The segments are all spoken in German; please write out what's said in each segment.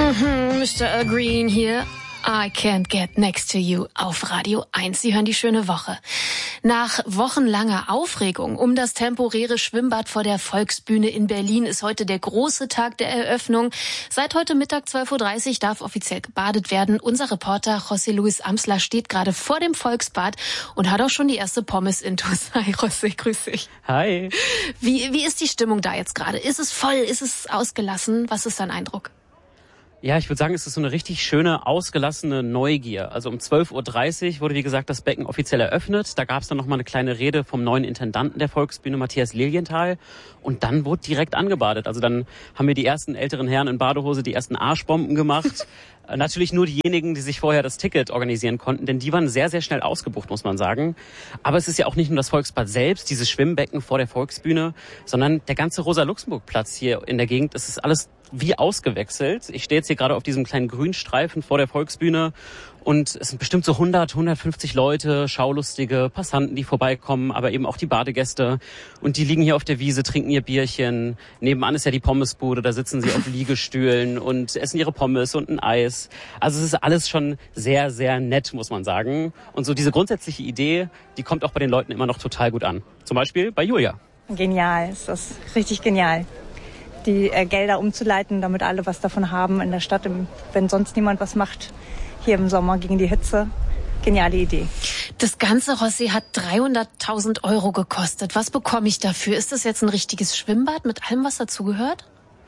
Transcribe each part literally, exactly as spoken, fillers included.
Mhm, Mister Earl Green hier. I Can't Get Next to You auf Radio eins. Sie hören die schöne Woche. Nach wochenlanger Aufregung um das temporäre Schwimmbad vor der Volksbühne in Berlin ist heute der große Tag der Eröffnung. Seit heute Mittag zwölf Uhr dreißig darf offiziell gebadet werden. Unser Reporter José Luis Amsler steht gerade vor dem Volksbad und hat auch schon die erste Pommes-Intus. Hi José, grüß dich. Hi. Wie, wie ist die Stimmung da jetzt gerade? Ist es voll? Ist es ausgelassen? Was ist dein Eindruck? Ja, ich würde sagen, es ist so eine richtig schöne, ausgelassene Neugier. Also um zwölf Uhr dreißig wurde, wie gesagt, das Becken offiziell eröffnet. Da gab es dann noch mal eine kleine Rede vom neuen Intendanten der Volksbühne, Matthias Lilienthal. Und dann wurde direkt angebadet. Also dann haben wir die ersten älteren Herren in Badehose die ersten Arschbomben gemacht. Natürlich nur diejenigen, die sich vorher das Ticket organisieren konnten, denn die waren sehr, sehr schnell ausgebucht, muss man sagen. Aber es ist ja auch nicht nur das Volksbad selbst, dieses Schwimmbecken vor der Volksbühne, sondern der ganze Rosa-Luxemburg-Platz hier in der Gegend. Das ist alles wie ausgewechselt. Ich stehe jetzt hier gerade auf diesem kleinen Grünstreifen vor der Volksbühne und es sind bestimmt so hundert, hundertfünfzig Leute, Schaulustige, Passanten, die vorbeikommen, aber eben auch die Badegäste. Und die liegen hier auf der Wiese, trinken ihr Bierchen. Nebenan ist ja die Pommesbude, da sitzen sie auf Liegestühlen und essen ihre Pommes und ein Eis. Also es ist alles schon sehr, sehr nett, muss man sagen. Und so diese grundsätzliche Idee, die kommt auch bei den Leuten immer noch total gut an. Zum Beispiel bei Julia. Genial, ist das richtig genial. Die äh, Gelder umzuleiten, damit alle was davon haben in der Stadt, im, wenn sonst niemand was macht, hier im Sommer gegen die Hitze. Geniale Idee. Das ganze, José, hat dreihunderttausend Euro gekostet. Was bekomme ich dafür? Ist das jetzt ein richtiges Schwimmbad mit allem, was dazugehört?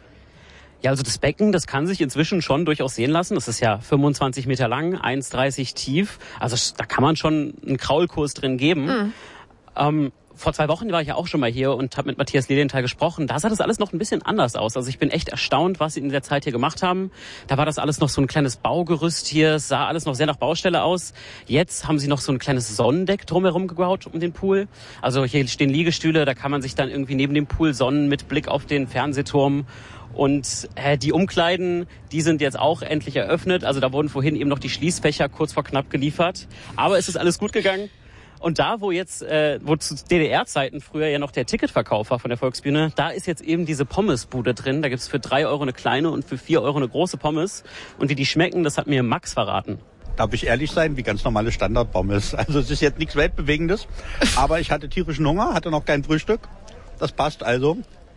Ja, also das Becken, das kann sich inzwischen schon durchaus sehen lassen. Das ist ja fünfundzwanzig Meter lang, eins Komma dreißig tief. Also da kann man schon einen Kraulkurs drin geben. Mhm. Ähm, Vor zwei Wochen war ich ja auch schon mal hier und habe mit Matthias Lilienthal gesprochen. Da sah das alles noch ein bisschen anders aus. Also ich bin echt erstaunt, was sie in der Zeit hier gemacht haben. Da war das alles noch so ein kleines Baugerüst hier. Es sah alles noch sehr nach Baustelle aus. Jetzt haben sie noch so ein kleines Sonnendeck drumherum gebaut um den Pool. Also hier stehen Liegestühle, da kann man sich dann irgendwie neben dem Pool sonnen mit Blick auf den Fernsehturm. Und äh, die Umkleiden, die sind jetzt auch endlich eröffnet. Also da wurden vorhin eben noch die Schließfächer kurz vor knapp geliefert. Aber es ist alles gut gegangen. Und da, wo jetzt, äh, wo zu D D R-Zeiten früher ja noch der Ticketverkauf war von der Volksbühne, da ist jetzt eben diese Pommesbude drin. Da gibt's für drei Euro eine kleine und für vier Euro eine große Pommes. Und wie die schmecken, das hat mir Max verraten. Darf ich ehrlich sein, wie ganz normale Standardpommes. Also es ist jetzt nichts Weltbewegendes, aber ich hatte tierischen Hunger, hatte noch kein Frühstück. Das passt also.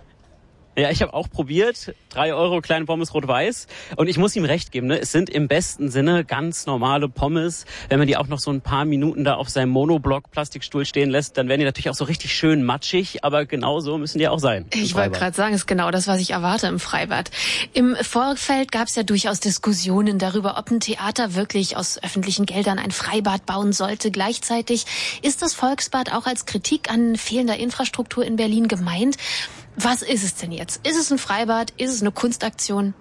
Ja, ich habe auch probiert. Drei Euro kleine Pommes rot-weiß. Und ich muss ihm recht geben, ne? Es sind im besten Sinne ganz normale Pommes. Wenn man die auch noch so ein paar Minuten da auf seinem Monoblock-Plastikstuhl stehen lässt, dann werden die natürlich auch so richtig schön matschig. Aber genau so müssen die auch sein. Ich wollte gerade sagen, ist genau das, was ich erwarte im Freibad. Im Vorfeld gab es ja durchaus Diskussionen darüber, ob ein Theater wirklich aus öffentlichen Geldern ein Freibad bauen sollte. Gleichzeitig ist das Volksbad auch als Kritik an fehlender Infrastruktur in Berlin gemeint. Was ist es denn jetzt? Ist es ein Freibad? Ist es eine Kunstaktion?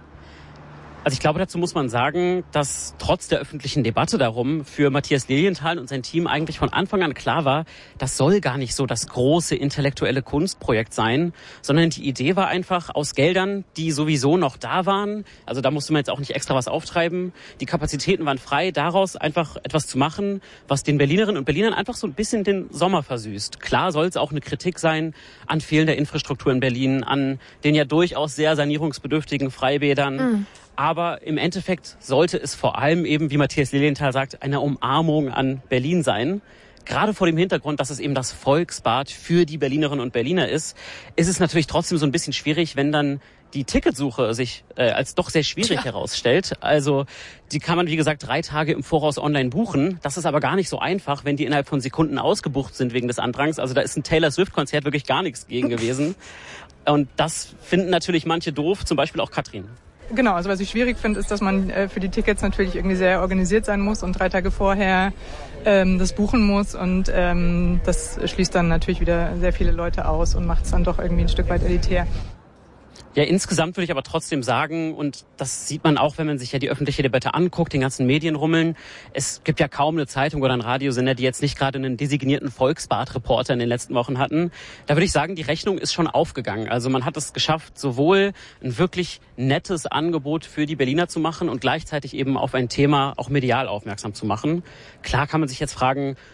Also ich glaube, dazu muss man sagen, dass trotz der öffentlichen Debatte darum für Matthias Lilienthal und sein Team eigentlich von Anfang an klar war, das soll gar nicht so das große intellektuelle Kunstprojekt sein, sondern die Idee war einfach aus Geldern, die sowieso noch da waren, also da musste man jetzt auch nicht extra was auftreiben, die Kapazitäten waren frei, daraus einfach etwas zu machen, was den Berlinerinnen und Berlinern einfach so ein bisschen den Sommer versüßt. Klar soll es auch eine Kritik sein an fehlender Infrastruktur in Berlin, an den ja durchaus sehr sanierungsbedürftigen Freibädern. Mhm. Aber im Endeffekt sollte es vor allem eben, wie Matthias Lilienthal sagt, eine Umarmung an Berlin sein. Gerade vor dem Hintergrund, dass es eben das Volksbad für die Berlinerinnen und Berliner ist, ist es natürlich trotzdem so ein bisschen schwierig, wenn dann die Ticketsuche sich äh, als doch sehr schwierig ja. herausstellt. Also die kann man, wie gesagt, drei Tage im Voraus online buchen. Das ist aber gar nicht so einfach, wenn die innerhalb von Sekunden ausgebucht sind wegen des Andrangs. Also da ist ein Taylor Swift-Konzert wirklich gar nichts gegen gewesen. Und das finden natürlich manche doof, zum Beispiel auch Katrin. Genau, also was ich schwierig finde, ist, dass man äh, für die Tickets natürlich irgendwie sehr organisiert sein muss und drei Tage vorher ähm, das buchen muss. Und ähm, das schließt dann natürlich wieder sehr viele Leute aus und macht es dann doch irgendwie ein Stück weit elitär. Ja, insgesamt würde ich aber trotzdem sagen, und das sieht man auch, wenn man sich ja die öffentliche Debatte anguckt, den ganzen Medienrummeln, es gibt ja kaum eine Zeitung oder einen Radiosender, die jetzt nicht gerade einen designierten Volksbad-Reporter in den letzten Wochen hatten. Da würde ich sagen, die Rechnung ist schon aufgegangen. Also man hat es geschafft, sowohl ein wirklich nettes Angebot für die Berliner zu machen und gleichzeitig eben auf ein Thema auch medial aufmerksam zu machen. Klar kann man sich jetzt fragen,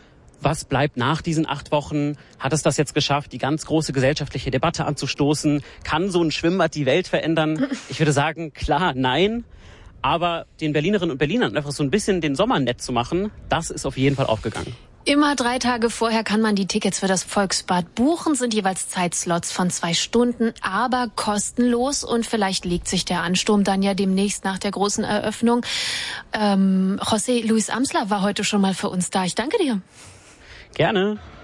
Was bleibt nach diesen acht Wochen? Hat es das jetzt geschafft, die ganz große gesellschaftliche Debatte anzustoßen? Kann so ein Schwimmbad die Welt verändern? Ich würde sagen, klar, nein. Aber den Berlinerinnen und Berlinern einfach so ein bisschen den Sommer nett zu machen, das ist auf jeden Fall aufgegangen. Immer drei Tage vorher kann man die Tickets für das Volksbad buchen, sind jeweils Zeitslots von zwei Stunden, aber kostenlos. Und vielleicht legt sich der Ansturm dann ja demnächst nach der großen Eröffnung. Ähm, José Luis Amsler war heute schon mal für uns da. Ich danke dir. Gerne.